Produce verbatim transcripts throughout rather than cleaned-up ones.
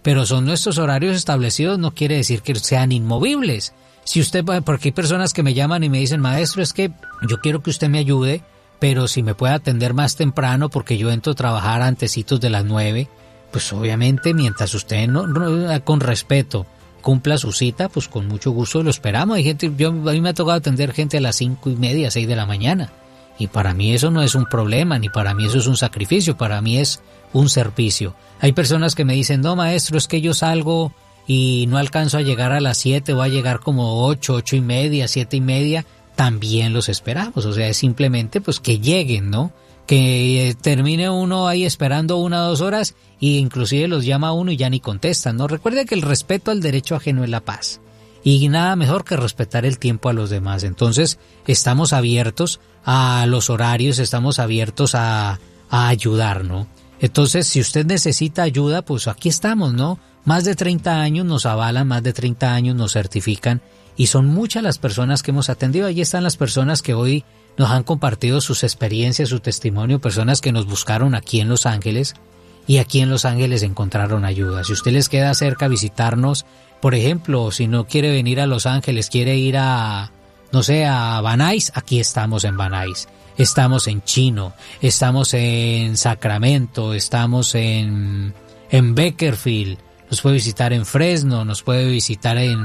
pero son nuestros horarios establecidos, no quiere decir que sean inmovibles. Si usted, porque hay personas que me llaman y me dicen, maestro, es que yo quiero que usted me ayude, pero si me puede atender más temprano porque yo entro a trabajar antecitos de las nueve, pues obviamente mientras usted no, no con respeto cumpla su cita, pues con mucho gusto lo esperamos. Hay gente, yo, a mí me ha tocado atender gente a las cinco y media, seis de la mañana, y para mí eso no es un problema, ni para mí eso es un sacrificio, para mí es un servicio. Hay personas que me dicen, no maestro, es que yo salgo y no alcanzo a llegar a las siete, voy a llegar como ocho, ocho y media, siete y media, también los esperamos. O sea, es simplemente pues que lleguen, ¿no? Que termine uno ahí esperando una o dos horas y inclusive los llama a uno y ya ni contestan, ¿no? Recuerde que el respeto al derecho ajeno es la paz y nada mejor que respetar el tiempo a los demás. Entonces estamos abiertos a los horarios, estamos abiertos a, a ayudar, ¿no? Entonces si usted necesita ayuda, pues aquí estamos, ¿no? Más de treinta años nos avalan, más de treinta años nos certifican y son muchas las personas que hemos atendido. Allí están las personas que hoy nos han compartido sus experiencias, su testimonio, personas que nos buscaron aquí en Los Ángeles y aquí en Los Ángeles encontraron ayuda. Si usted les queda cerca visitarnos, por ejemplo, si no quiere venir a Los Ángeles, quiere ir a, no sé, a Van Nuys, aquí estamos en Van Nuys. Estamos en Chino, estamos en Sacramento, estamos en, en Bakersfield, nos puede visitar en Fresno, nos puede visitar en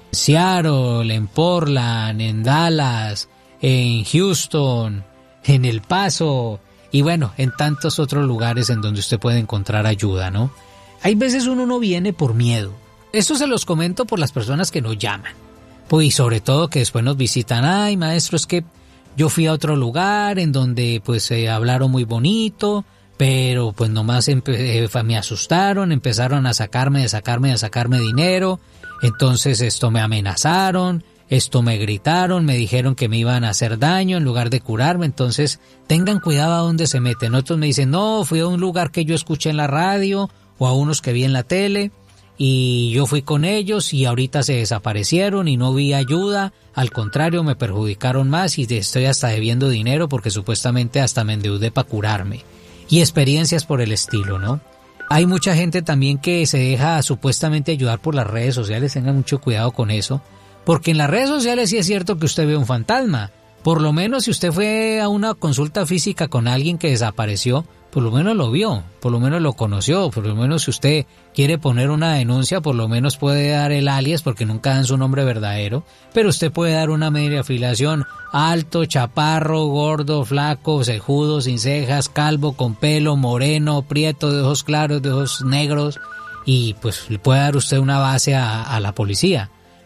Seattle, en Portland, en Dallas, en Houston, en El Paso y bueno, en tantos otros lugares en donde usted puede encontrar ayuda, ¿no? Hay veces uno no viene por miedo. Esto se los comento por las personas que nos llaman. Pues y sobre todo que después nos visitan, ay maestro, es que yo fui a otro lugar en donde pues eh, hablaron muy bonito, pero pues nomás empe- eh, me asustaron, empezaron a sacarme, a sacarme, a sacarme dinero, entonces esto me amenazaron, esto me gritaron, me dijeron que me iban a hacer daño en lugar de curarme, entonces tengan cuidado a dónde se meten. Otros me dicen, no, fui a un lugar que yo escuché en la radio o a unos que vi en la tele y yo fui con ellos y ahorita se desaparecieron y no vi ayuda, al contrario me perjudicaron más y estoy hasta debiendo dinero porque supuestamente hasta me endeudé para curarme. Y experiencias por el estilo, ¿no? Hay mucha gente también que se deja supuestamente ayudar por las redes sociales, tengan mucho cuidado con eso, porque en las redes sociales sí es cierto que usted ve un fantasma. Por lo menos si usted fue a una consulta física con alguien que desapareció, por lo menos lo vio, por lo menos lo conoció, por lo menos si usted quiere poner una denuncia, por lo menos puede dar el alias porque nunca dan su nombre verdadero, pero usted puede dar una media afiliación, alto, chaparro, gordo, flaco, cejudo, sin cejas, calvo, con pelo, moreno, prieto, de ojos claros, de ojos negros, y pues le puede dar usted una base a, a la policía.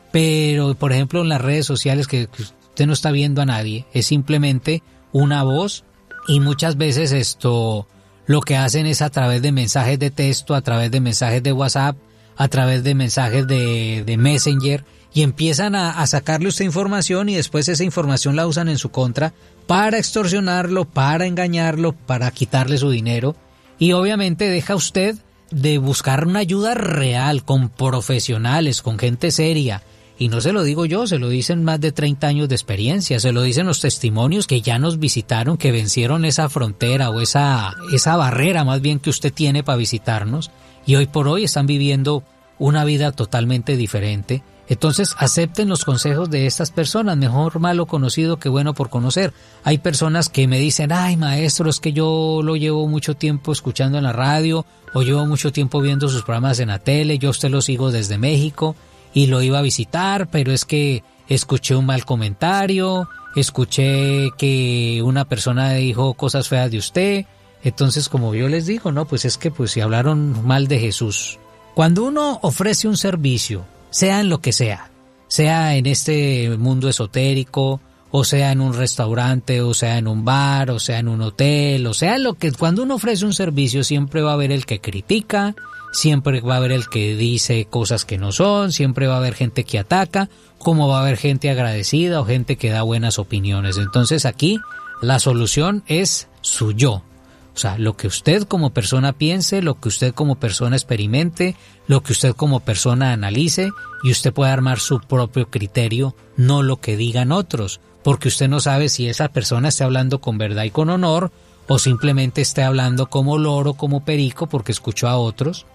Pero, por ejemplo, en las redes sociales que usted no está viendo a nadie, es simplemente una voz y muchas veces esto lo que hacen es a través de mensajes de texto, a través de mensajes de WhatsApp, a través de mensajes de, de Messenger y empiezan a, a sacarle usted información y después esa información la usan en su contra para extorsionarlo, para engañarlo, para quitarle su dinero y obviamente deja usted de buscar una ayuda real con profesionales, con gente seria. Y no se lo digo yo, se lo dicen más de treinta años de experiencia, se lo dicen los testimonios que ya nos visitaron, que vencieron esa frontera o esa, esa barrera más bien que usted tiene para visitarnos y hoy por hoy están viviendo una vida totalmente diferente. Entonces acepten los consejos de estas personas, mejor malo conocido que bueno por conocer. Hay personas que me dicen, ay maestro, es que yo lo llevo mucho tiempo escuchando en la radio o llevo mucho tiempo viendo sus programas en la tele, yo a usted lo sigo desde México y lo iba a visitar, pero es que escuché un mal comentario, escuché que una persona dijo cosas feas de usted. Entonces, como yo les digo, no, pues es que pues si hablaron mal de Jesús. Cuando uno ofrece un servicio, sea en lo que sea, sea en este mundo esotérico, o sea en un restaurante, o sea en un bar, o sea en un hotel, o sea lo que, cuando uno ofrece un servicio siempre va a haber el que critica, siempre va a haber el que dice cosas que no son, siempre va a haber gente que ataca, como va a haber gente agradecida o gente que da buenas opiniones. Entonces aquí la solución es su yo. O sea, lo que usted como persona piense, lo que usted como persona experimente, lo que usted como persona analice y usted puede armar su propio criterio, no lo que digan otros, porque usted no sabe si esa persona está hablando con verdad y con honor o simplemente esté hablando como loro, como perico porque escuchó a otros.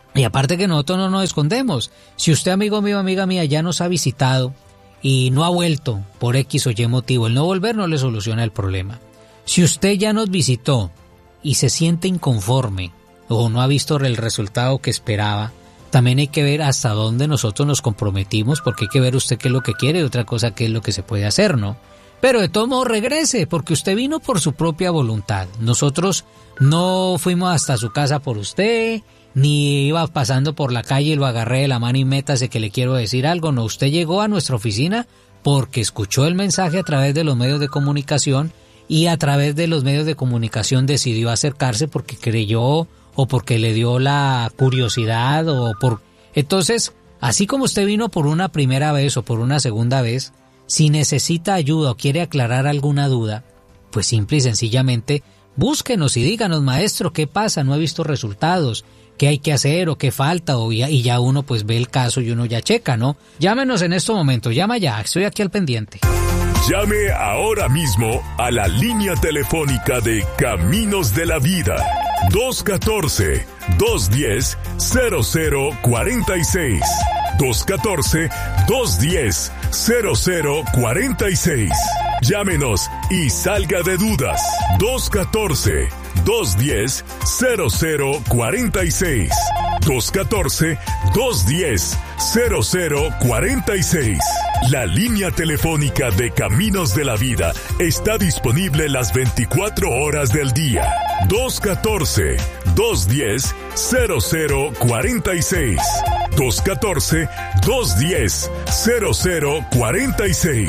Y aparte que nosotros no nos escondemos. Si usted, amigo mío, amiga mía, ya nos ha visitado y no ha vuelto por X o Y motivo, el no volver no le soluciona el problema. Si usted ya nos visitó y se siente inconforme o no ha visto el resultado que esperaba, también hay que ver hasta dónde nosotros nos comprometimos, porque hay que ver usted qué es lo que quiere y otra cosa qué es lo que se puede hacer, ¿no? Pero de todos modos regrese, porque usted vino por su propia voluntad. Nosotros no fuimos hasta su casa por usted, ni iba pasando por la calle y lo agarré de la mano y métase que le quiero decir algo. No, usted llegó a nuestra oficina porque escuchó el mensaje a través de los medios de comunicación y a través de los medios de comunicación decidió acercarse porque creyó o porque le dio la curiosidad o por... Entonces, así como usted vino por una primera vez o por una segunda vez, si necesita ayuda o quiere aclarar alguna duda, pues simple y sencillamente búsquenos y díganos, maestro, ¿qué pasa? No he visto resultados, ¿qué hay que hacer o qué falta? O ya, y ya uno pues ve el caso y uno ya checa, ¿no? Llámenos en este momento, llama ya, estoy aquí al pendiente. Llame ahora mismo a la línea telefónica de Caminos de la Vida. dos uno cuatro, dos uno cero, cero cero cuatro seis. dos uno cuatro, dos uno cero, cero cero cuatro seis. Llámenos y salga de dudas. dos uno cuatro, dos uno cero, cero cero cuatro seis. dos uno cuatro, dos uno cero, cero cero cuatro seis. La línea telefónica de Caminos de la Vida está disponible las veinticuatro horas del día. dos uno cuatro, dos uno cero, cero cero cuatro seis. dos uno cuatro, dos uno cero, cero cero cuatro seis.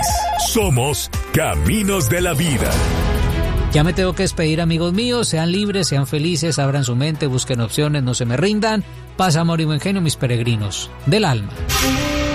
Somos Caminos de la Vida. Ya me tengo que despedir, amigos míos. Sean libres, sean felices, abran su mente, busquen opciones, no se me rindan. Paz, amor y buen genio, mis peregrinos del alma.